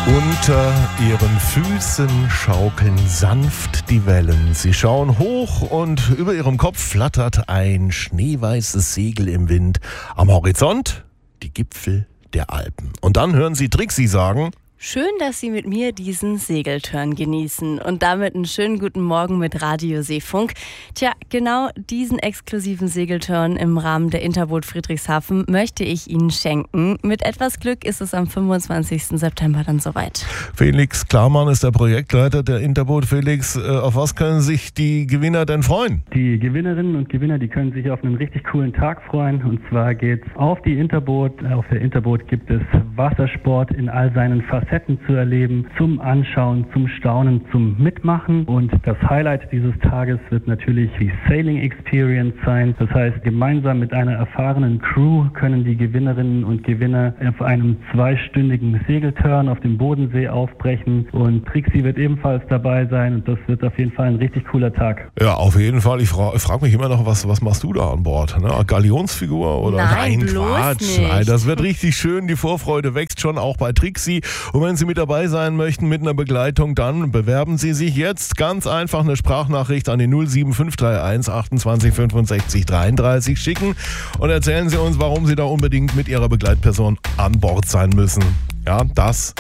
Unter ihren Füßen schaukeln sanft die Wellen. Sie schauen hoch und über ihrem Kopf flattert ein schneeweißes Segel im Wind. Am Horizont die Gipfel der Alpen. Und dann hören Sie Trixi sagen: Schön, dass Sie mit mir diesen Segeltörn genießen und damit einen schönen guten Morgen mit Radio Seefunk. Tja, genau diesen exklusiven Segeltörn im Rahmen der Interboot Friedrichshafen möchte ich Ihnen schenken. Mit etwas Glück ist es am 25. September dann soweit. Felix Klarmann ist der Projektleiter der Interboot. Felix, auf was können sich die Gewinner denn freuen? Die Gewinnerinnen und Gewinner, die können sich auf einen richtig coolen Tag freuen. Und zwar geht's auf die Interboot. Auf der Interboot gibt es Wassersport in all seinen Facetten zu erleben, zum Anschauen, zum Staunen, zum Mitmachen. Und das Highlight dieses Tages wird natürlich die Sailing Experience sein. Das heißt, gemeinsam mit einer erfahrenen Crew können die Gewinnerinnen und Gewinner auf einem 2-stündigen Segeltörn auf dem Bodensee aufbrechen. Und Trixi wird ebenfalls dabei sein. Und das wird auf jeden Fall ein richtig cooler Tag. Ja, auf jeden Fall. Ich frage mich immer noch, was machst du da an Bord? Ne? Galionsfigur? Oder? Nein, bloß Quatsch. nicht. Nein, das wird richtig schön. Die Vorfreude wächst schon auch bei Trixi. Und wenn Sie mit dabei sein möchten mit einer Begleitung, dann bewerben Sie sich jetzt. Ganz einfach eine Sprachnachricht an die 07531 28 65 33 schicken und erzählen Sie uns, warum Sie da unbedingt mit Ihrer Begleitperson an Bord sein müssen. Ja, das